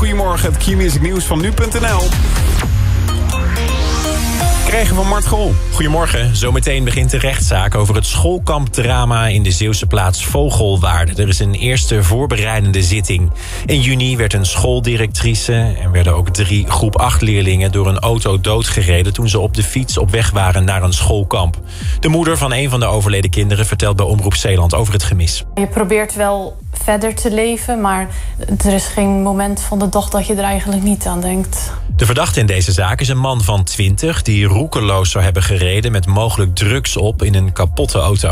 Goedemorgen, het Q-music nieuws van nu.nl. Krijgen van Mart Grol. Goedemorgen. Zometeen begint de rechtszaak over het schoolkampdrama in de Zeeuwse plaats Vogelwaarde. Er is een eerste voorbereidende zitting. In juni werd een schooldirectrice en werden ook 3 groep 8 leerlingen door een auto doodgereden toen ze op de fiets op weg waren naar een schoolkamp. De moeder van een van de overleden kinderen vertelt bij Omroep Zeeland over het gemis. Je probeert wel verder te leven, maar er is geen moment van de dag dat je er eigenlijk niet aan denkt. De verdachte in deze zaak is een man van 20 die roekeloos zou hebben gereden met mogelijk drugs op in een kapotte auto.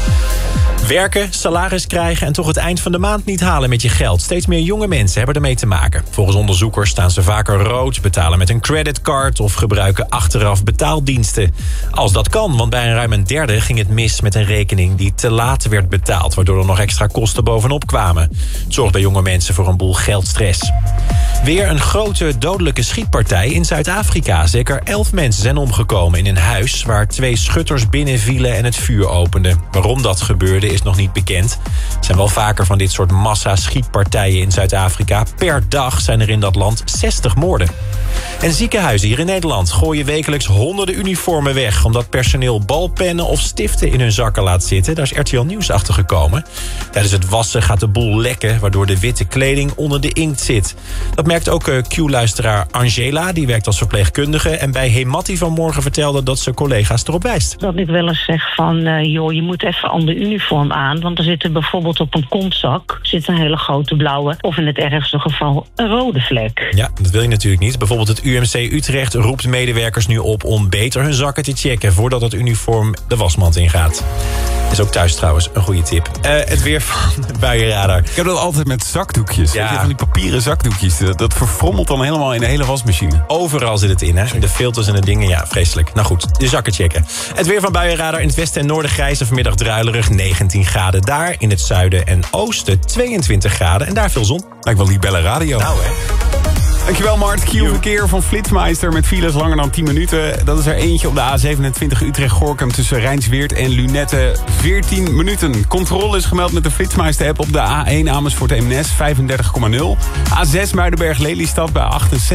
Werken, salaris krijgen en toch het eind van de maand niet halen met je geld. Steeds meer jonge mensen hebben ermee te maken. Volgens onderzoekers staan ze vaker rood, betalen met een creditcard of gebruiken achteraf betaaldiensten. Als dat kan, want bij ruim een derde ging het mis met een rekening die te laat werd betaald, waardoor er nog extra kosten bovenop kwamen. Het zorgt bij jonge mensen voor een boel geldstress. Weer een grote dodelijke schietpartij in Zuid-Afrika. Zeker 11 mensen zijn omgekomen in een huis waar 2 schutters binnenvielen en het vuur openden. Waarom dat gebeurde is nog niet bekend. Er zijn wel vaker van dit soort massa-schietpartijen in Zuid-Afrika. Per dag zijn er in dat land 60 moorden. En ziekenhuizen hier in Nederland gooien wekelijks honderden uniformen weg, omdat personeel balpennen of stiften in hun zakken laat zitten. Daar is RTL Nieuws achter gekomen. Tijdens het wassen gaat de boel lekken, waardoor de witte kleding onder de inkt zit. Dat merkt ook Q-luisteraar Angela, die werkt als verpleegkundige en bij Hematti vanmorgen vertelde dat ze collega's erop wijst. Dat ik wel eens zeg van, joh, je moet even een ander uniform aan, want er zit er bijvoorbeeld op een kontzak zit een hele grote blauwe of in het ergste geval een rode vlek. Ja, dat wil je natuurlijk niet. Bijvoorbeeld het UMC Utrecht roept medewerkers nu op om beter hun zakken te checken voordat het uniform de wasmand ingaat. Is ook thuis trouwens een goede tip. Het weer van Buienradar. Ik heb dat altijd met zakdoekjes. Ja. Weet je, van die papieren zakdoekjes. Dat verfrommelt dan helemaal in de hele wasmachine. Overal zit het in, hè? In de filters en de dingen, ja, vreselijk. Nou goed, de zakken checken. Het weer van Buienradar. In het westen en noorden grijs en vanmiddag druilerig 19 graden daar. In het zuiden en oosten 22 graden en daar veel zon. Lijkt wel Libelle Radio. Nou, hè. Dankjewel Mart. Q-verkeer van Flitsmeister met files langer dan 10 minuten. Dat is er eentje op de A27 Utrecht-Gorkum tussen Rijnsweert en Lunette. 14 minuten. Controle is gemeld met de Flitsmeister-app op de A1 Amersfoort-Eemnes 35,0. A6 Muidenberg-Lelystad bij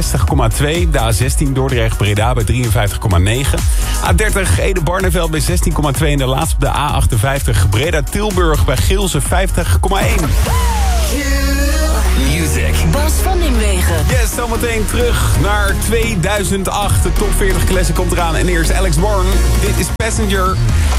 68,2. De A16 Dordrecht-Breda bij 53,9. A30 Ede-Barneveld bij 16,2. En de laatste op de A58 Breda-Tilburg bij Geelse 50,1. Music. Bas van Nimwegen. Yes, zometeen terug naar 2008. De top 40 classic komt eraan. En eerst Alex Warren. Dit is Passenger.